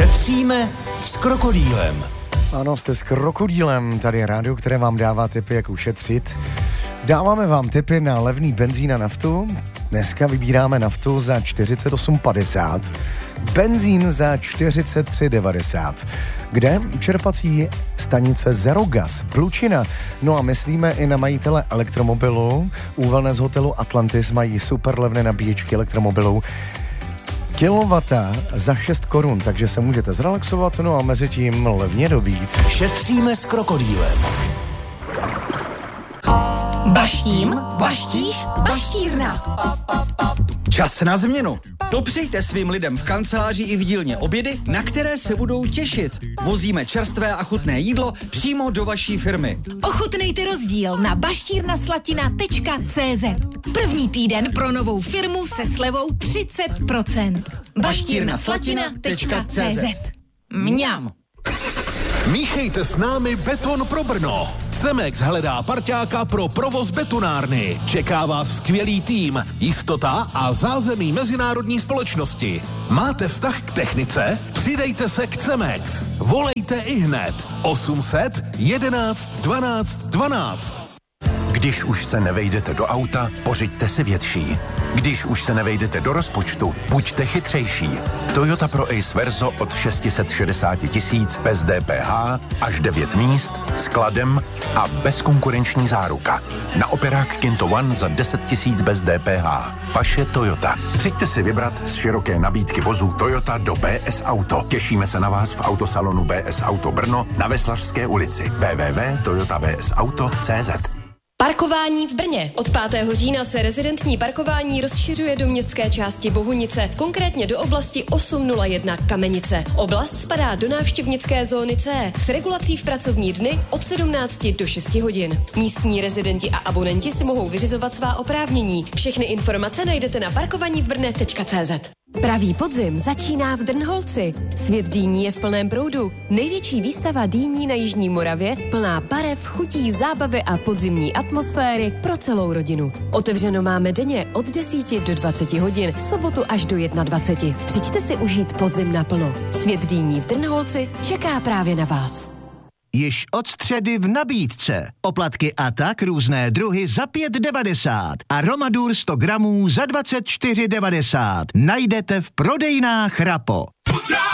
Šetříme s krokodýlem. Ano, jste s krokodýlem, tady je rádio, které vám dává tipy, jak ušetřit. Dáváme vám tipy na levný benzín a naftu. Dneska vybíráme naftu za 48,50, benzín za 43,90. Kde? Čerpací stanice Zerogas, Plučina. No a myslíme i na majitele elektromobilu. U wellness hotelu Atlantis mají super levné nabíječky elektromobilů. Kilowata za 6 korun, takže se můžete zrelaxovat, no a mezi tím levně dobít. Šetříme s krokodýlem. Baštím, baštíš, baštírna. Čas na změnu. Dopřejte svým lidem v kanceláři i v dílně obědy, na které se budou těšit. Vozíme čerstvé a chutné jídlo přímo do vaší firmy. Ochutnejte rozdíl na baštírnaslatina.cz. První týden pro novou firmu se slevou 30%. baštírnaslatina.cz. Mňam. Míchejte s námi beton pro Brno. Cemex hledá parťáka pro provoz betonárny. Čeká vás skvělý tým, jistota a zázemí mezinárodní společnosti. Máte vztah k technice? Přidejte se k Cemex. Volejte ihned. 800 11 12 12. Když už se nevejdete do auta, pořiďte si větší. Když už se nevejdete do rozpočtu, buďte chytřejší. Toyota Pro Ace Verso od 660 000 bez DPH, až 9 míst, skladem a bezkonkurenční záruka. Na operák Kinto One za 10 000 bez DPH. Vaše Toyota. Přijďte si vybrat z široké nabídky vozů Toyota do BS Auto. Těšíme se na vás v autosalonu BS Auto Brno na Veslařské ulici. www.toyotabsauto.cz. Parkování v Brně. Od 5. října se rezidentní parkování rozšiřuje do městské části Bohunice, konkrétně do oblasti 801 Kamenice. Oblast spadá do návštěvnické zóny C s regulací v pracovní dny od 17 do 6 hodin. Místní rezidenti a abonenti si mohou vyřizovat svá oprávnění. Všechny informace najdete na parkovanívbrne.cz. Pravý podzim začíná v Drnholci. Svět dýní je v plném proudu. Největší výstava dýní na Jižní Moravě, plná barev, chutí, zábavy a podzimní atmosféry pro celou rodinu. Otevřeno máme denně od 10 do 20 hodin, v sobotu až do 21. Přijďte si užít podzim naplno. Svět dýní v Drnholci čeká právě na vás. Již od středy v nabídce. Oplatky a tak různé druhy za 5,90 a Romadur 100 gramů za 24,90. Najdete v prodejnách Rapo.